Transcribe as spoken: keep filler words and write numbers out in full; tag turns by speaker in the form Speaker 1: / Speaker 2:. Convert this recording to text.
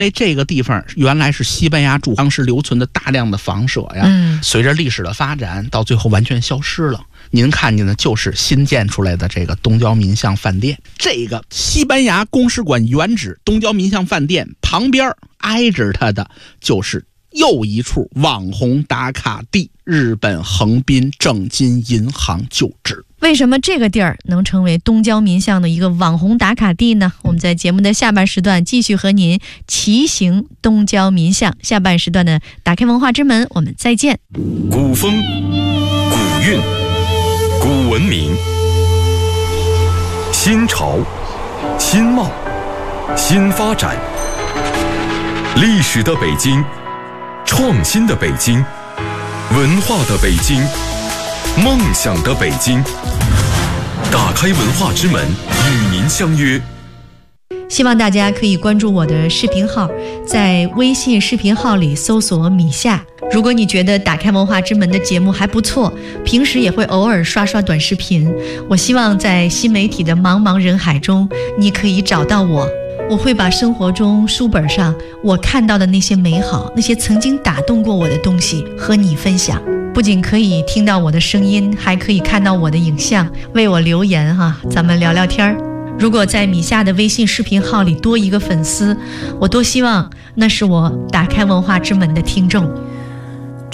Speaker 1: 因为这个地方原来是西班牙驻当时留存的大量的房舍呀，
Speaker 2: 嗯，
Speaker 1: 随着历史的发展，到最后完全消失了。您看见的就是新建出来的这个东郊民巷饭店。这个西班牙公使馆原址东郊民巷饭店旁边挨着它的就是又一处网红打卡地——日本横滨正金银行旧址。
Speaker 2: 为什么这个地儿能成为东郊民巷的一个网红打卡地呢？我们在节目的下半时段继续和您骑行东郊民巷。下半时段的打开文化之门，我们再见。
Speaker 3: 古风、古韵、古文明，新潮、新貌、新发展，历史的北京，创新的北京，文化的北京，梦想的北京。打开文化之门，与您相约。
Speaker 2: 希望大家可以关注我的视频号，在微信视频号里搜索米夏。如果你觉得打开文化之门的节目还不错，平时也会偶尔刷刷短视频，我希望在新媒体的茫茫人海中，你可以找到我。我会把生活中书本上我看到的那些美好，那些曾经打动过我的东西和你分享。不仅可以听到我的声音，还可以看到我的影像，为我留言哈，咱们聊聊天。如果在米夏的微信视频号里多一个粉丝，我多希望那是我打开文化之门的听众。